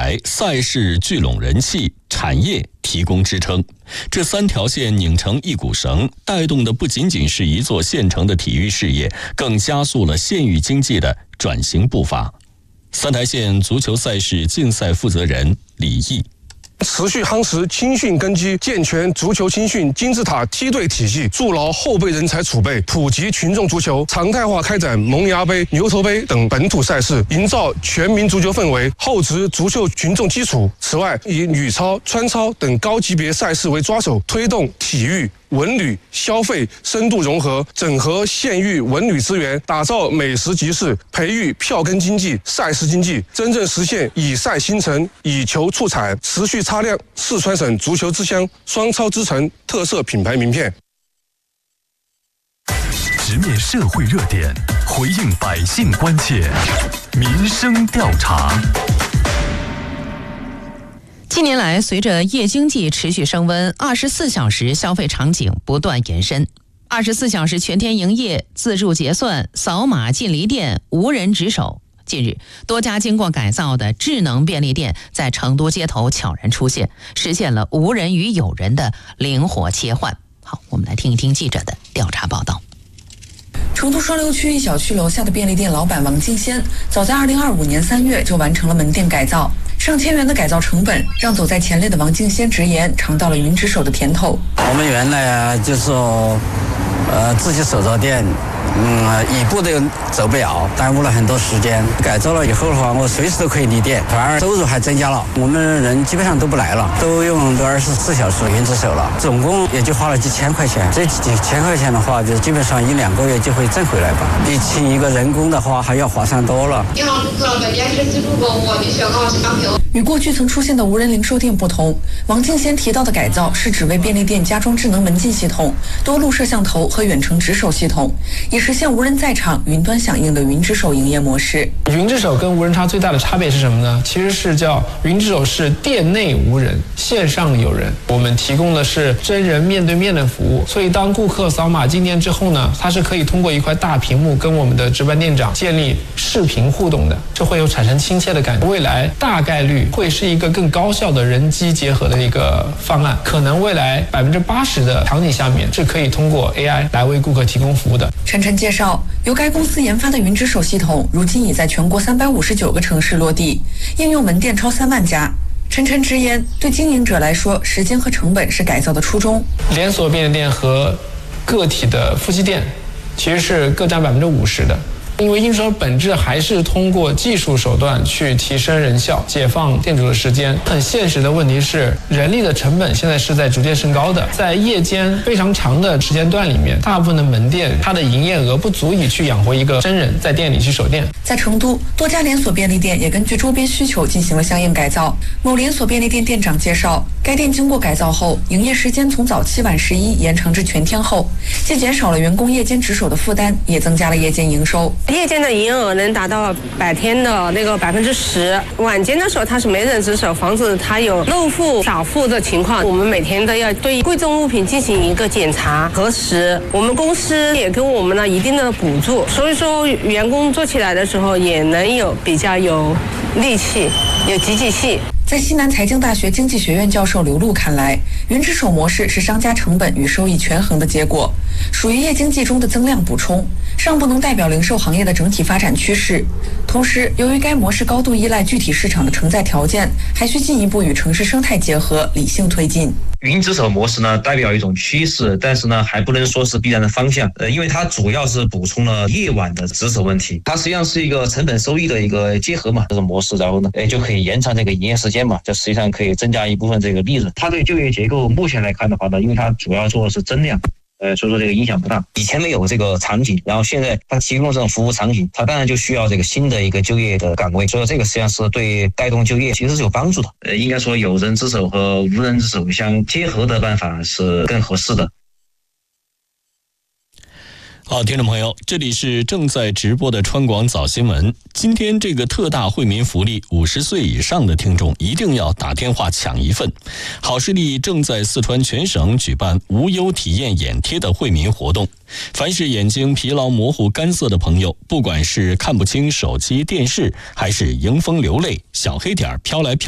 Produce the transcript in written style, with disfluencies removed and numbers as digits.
材、赛事聚拢人气、产业提供支撑。这3条线拧成一股绳，带动的不仅仅是一座县城的体育事业，更加速了县域经济的转型步伐。三台县足球赛事竞赛负责人李毅： 持续夯实青训根基，健全足球青训金字塔梯队体系，筑牢后备人才储备，普及群众足球，常态化开展萌芽杯、牛头杯等本土赛事，营造全民足球氛围，厚植足球群众基础。此外，以女超、川超等高级别赛事为抓手，推动体育、文旅、消费深度融合，整合县域文旅资源，打造美食集市，培育票根经济、赛事经济，真正实现以赛兴城、以球促产，持续擦亮四川省足球之乡、双超之城特色品牌名片。 直面社会热点，回应百姓关切，民生调查。 近年来，随着夜经济持续升温，24小时消费场景不断延伸。24小时全天营业、自助结算、扫码进离店、无人值守。近日，多家经过改造的智能便利店在成都街头悄然出现，实现了无人与有人的灵活切换。好，我们来听一听记者的调查报道。 成都双流区一小区楼下的便利店老板王敬先，早在2025年3月就完成了门店改造。上千元的改造成本，让走在前列的王敬先直言尝到了云值守的甜头。 我们原来就是说，自己手造店，一步都走不了，耽误了很多时间。改造了以后的话，我随时都可以离店，反而收入还增加了。我们人基本上都不来了，都用24小时云值守了，总共也就花了几千块钱。这几千块钱的话，就基本上1-2个月就会挣回来吧。比请一个人工的话还要划算多了。 你好，顾客，本店是自助购物，你选购是钢瓶。 与过去曾出现的无人零售店不同，王敬先提到的改造是只为便利店加装智能门禁系统、多路摄像头和远程值守系统，以实现无人在场、云端响应的云值守营业模式。 云值守跟无人超最大的差别是什么呢？其实是叫云值守是店内无人，线上有人。我们提供的是真人面对面的服务，所以当顾客扫码进店之后呢，他是可以通过一块大屏幕跟我们的值班店长建立视频互动的，这会有产生亲切的感觉。未来大概率会是一个更高效的人机结合的一个方案，可能未来80%的场景下面是可以通过 AI 来为顾客提供服务的。 陈晨介绍，由该公司研发的云值守系统，如今已在全国359个城市落地，应用门店超3万家。陈晨直言，对经营者来说，时间和成本是改造的初衷。 连锁便利店和个体的夫妻店其实是各占50%的。因为云值守本质还是通过技术手段去提升人效，解放店主的时间。很现实的问题是，人力的成本现在是在逐渐升高的。在夜间非常长的时间段里面，大部分的门店它的营业额不足以去养活一个真人在店里去守店。 在成都，多家连锁便利店也根据周边需求进行了相应改造。某连锁便利店店长介绍，该店经过改造后，营业时间从早7晚11延长至全天候，既减少了员工夜间值守的负担，也增加了夜间营收。 夜间的营业额能达到白天的那个10%，晚间的时候它是没人值守，防止它有漏付少付的情况。我们每天都要对贵重物品进行一个检查核实，我们公司也给我们了一定的补助，所以说员工做起来的时候也能有比较有力气，有积极性。 在西南财经大学经济学院教授刘璐看来，云值守模式是商家成本与收益权衡的结果，属于夜经济中的增量补充，尚不能代表零售行业的整体发展趋势。同时，由于该模式高度依赖具体市场的承载条件，还需进一步与城市生态结合，理性推进。 云值守模式呢，代表一种趋势，但是呢，还不能说是必然的方向。因为它主要是补充了夜晚的值守问题，它实际上是一个成本收益的一个结合嘛，这种模式，然后呢，就可以延长这个营业时间嘛，这实际上可以增加一部分这个利润。它对就业结构目前来看的话呢，因为它主要做的是增量。所以说这个影响不大。以前没有这个场景，然后现在它提供这种服务场景，它当然就需要这个新的一个就业的岗位，所以这个实际上是对带动就业其实是有帮助的。应该说有人值守和无人值守相结合的办法是更合适的。 好，听众朋友，这里是正在直播的川广早新闻。今天这个特大惠民福利，50岁以上的听众一定要打电话抢一份。好视力正在四川全省举办无忧体验眼贴的惠民活动，凡是眼睛疲劳模糊干涩的朋友，不管是看不清手机电视，还是迎风流泪、小黑点飘来飘